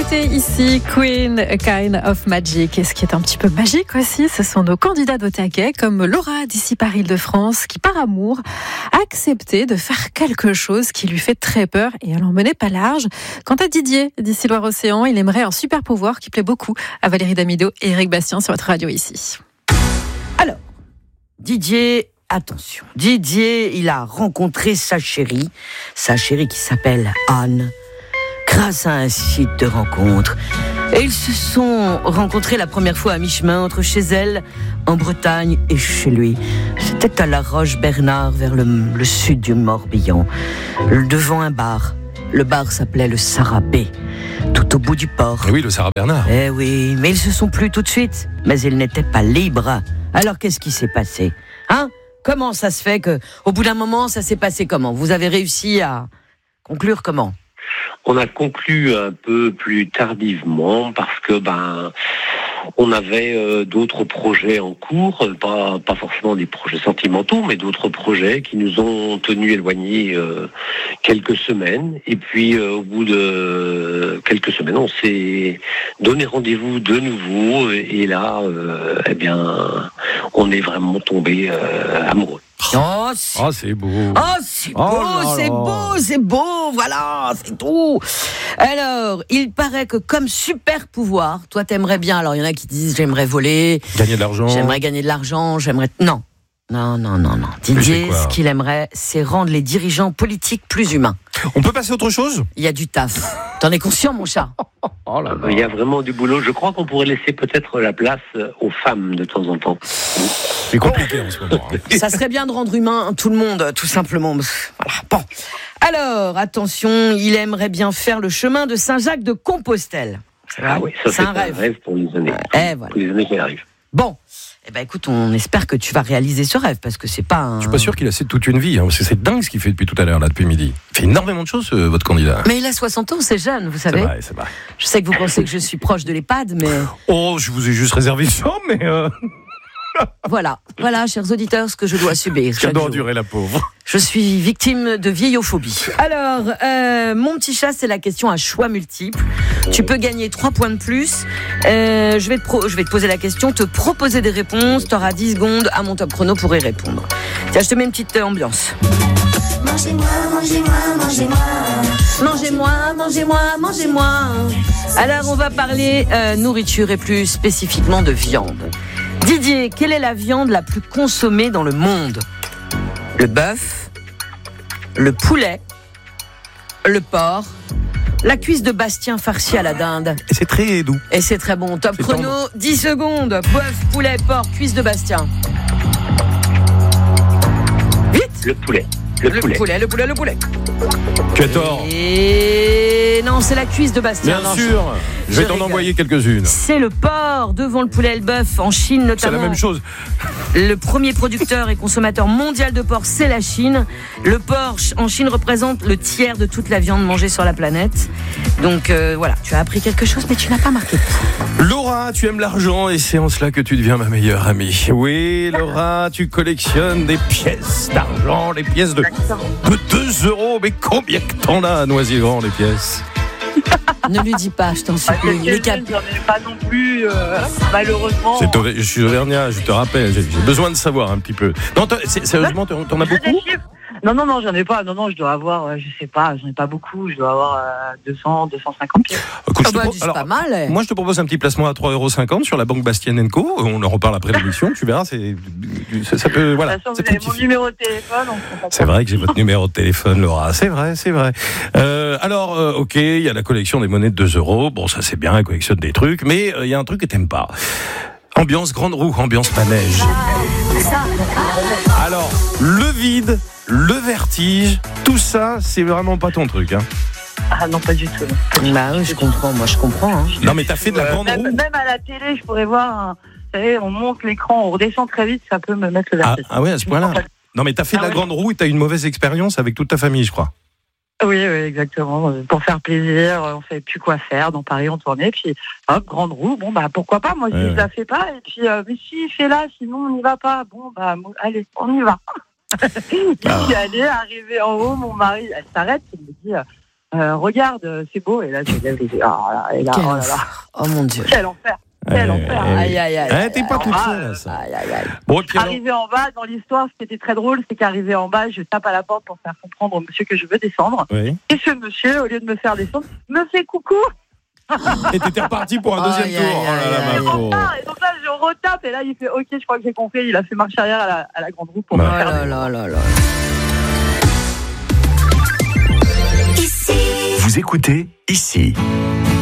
écouter ici Queen, A Kind of Magic. Et ce qui est un petit peu magique aussi, ce sont nos candidats au taquet, comme Laura d'ici par Île-de-France, qui par amour a accepté de faire quelque chose qui lui fait très peur et elle n'en menait pas large. Quant à Didier d'ici Loire-Océan, il aimerait un super pouvoir qui plaît beaucoup à Valérie Damido et Eric Bastien sur votre radio ici. Alors, Didier, attention. Didier, il a rencontré sa chérie qui s'appelle Anne, grâce à un site de rencontre. Et ils se sont rencontrés la première fois à mi-chemin entre chez elle, en Bretagne, et chez lui. C'était à La Roche-Bernard, vers le sud du Morbihan, devant un bar. Le bar s'appelait le Sarabé, tout au bout du port. Et oui, le Sarah Bernard. Eh oui, mais ils se sont plu tout de suite. Mais ils n'étaient pas libres. Alors qu'est-ce qui s'est passé ? Comment ça se fait que, au bout d'un moment, ça s'est passé comment ? Vous avez réussi à conclure comment ? On a conclu un peu plus tardivement parce que on avait d'autres projets en cours, pas forcément des projets sentimentaux, mais d'autres projets qui nous ont tenus éloignés quelques semaines. Et puis au bout de quelques semaines, on s'est donné rendez-vous de nouveau et là, on est vraiment tombés amoureux. C'est beau. C'est beau, voilà, c'est tout. Alors, il paraît que comme super pouvoir, toi t'aimerais bien, alors il y en a qui disent j'aimerais voler, Gagner de l'argent. j'aimerais gagner de l'argent, Non. Didier, ce qu'il aimerait, c'est rendre les dirigeants politiques plus humains. On peut passer à autre chose ? Il y a du taf. T'en es conscient, mon chat ? Il y a vraiment du boulot. Je crois qu'on pourrait laisser peut-être la place aux femmes de temps en temps. C'est compliqué en ce moment. Ça serait bien de rendre humain tout le monde, tout simplement. Voilà. Bon. Alors, attention, il aimerait bien faire le chemin de Saint-Jacques-de-Compostelle. Oui, ça c'est un rêve pour les années. Voilà. Pour les années qui arrivent. Bon. Écoute, on espère que tu vas réaliser ce rêve, parce que c'est pas un... Je suis pas sûr qu'il a assez de toute une vie, parce que c'est dingue ce qu'il fait depuis tout à l'heure, là, depuis midi. Il fait énormément de choses, votre candidat. Mais il a 60 ans, c'est jeune, vous savez. C'est vrai. Je sais que vous pensez que je suis proche de l'EHPAD, mais... Oh, je vous ai juste réservé ça, mais... Voilà, chers auditeurs, ce que je dois subir. Ça doit endurer, la pauvre. Je suis victime de vieillophobie. Alors, mon petit chat, c'est la question à choix multiples. Tu peux gagner 3 points de plus. Je vais te poser la question, te proposer des réponses. Tu auras 10 secondes à mon top chrono pour y répondre. Tiens, je te mets une petite ambiance. Mangez-moi, mangez-moi, mangez-moi. Mangez-moi, mangez-moi, mangez-moi. Alors, on va parler nourriture et plus spécifiquement de viande. Didier, quelle est la viande la plus consommée dans le monde ? Le bœuf, le poulet, le porc, la cuisse de Bastien farcie à la dinde. Et c'est très doux. Et c'est très bon. Top chrono, 10 secondes. Bœuf, poulet, porc, cuisse de Bastien. Vite ! Le poulet. Le poulet. Tu as tort. Et non, c'est la cuisse de Bastien. Bien sûr. Je vais t'en envoyer quelques-unes. C'est le porc devant le poulet et le bœuf, en Chine notamment. C'est la même chose. Le premier producteur et consommateur mondial de porc, c'est la Chine. Le porc en Chine représente le tiers de toute la viande mangée sur la planète. Donc voilà, tu as appris quelque chose, mais tu n'as pas marqué. Laura, tu aimes l'argent et c'est en cela que tu deviens ma meilleure amie. Oui, Laura, tu collectionnes des pièces d'argent, des pièces de 2 euros. Mais combien que t'en as à Noisy-le-Grand, les pièces ? Ne lui dis pas, je t'en supplie. J'en ai pas non plus, malheureusement. Je suis auvergnat, je te rappelle, j'ai besoin de savoir un petit peu. Non, sérieusement, t'en as beaucoup ? Non, j'en ai pas. Non, je dois avoir, je sais pas, j'en ai pas beaucoup. Je dois avoir 200, 250 pièces. Écoute, c'est pas mal. Moi, je te propose un petit placement à 3,50 € sur la banque Bastien & Co. On en reparle après l'émission, tu verras. Ça peut, voilà. De toute façon, vous avez mon numéro de téléphone. C'est vrai que j'ai votre numéro de téléphone, Laura. C'est vrai. Alors, ok, il y a la collection des monnaies de 2 €. Bon, ça c'est bien, elle collectionne des trucs. Mais il y a un truc que t'aimes pas. Ambiance grande roue, ambiance manège. Alors, le vide, le vertige, tout ça, c'est vraiment pas ton truc, hein. Ah non, pas du tout. Bah oui, je comprends. Hein. Non, mais t'as fait de la grande roue. Même à la télé, je pourrais voir. Vous savez, on monte l'écran, on redescend très vite, ça peut me mettre le vertige. Ah ouais, à ce point-là. Non, mais t'as fait de la grande roue et t'as eu une mauvaise expérience avec toute ta famille, je crois. Oui, exactement. Pour faire plaisir, on savait plus quoi faire. Dans Paris, on tournait, puis hop, grande roue. Bon, pourquoi pas. Moi, je la fais pas. Et puis, mais si, fais-la, sinon on n'y va pas. Bon, allez, on y va. J'y suis allée, arrivée en haut, mon mari, elle s'arrête, elle me dit, regarde, c'est beau. Et là, je lève les yeux. Et là, oh là là. Oh mon Dieu. Quel enfer. Quel enfer. Aïe, aïe, aïe. T'es pas toute seule, ça. Aïe, aïe, aïe. Bon, et puis alors... Arrivé en bas, dans l'histoire, ce qui était très drôle, c'est qu'arrivé en bas, je tape à la porte pour faire comprendre au monsieur que je veux descendre. Oui. Et ce monsieur, au lieu de me faire descendre, me fait coucou. Et t'étais reparti pour un deuxième tour. Oh là là, ma pauvre. Et donc là, je retape, et là, il fait OK, je crois que j'ai compris. Il a fait marche arrière à la grande roue pour me faire descendre. Vous écoutez Ici.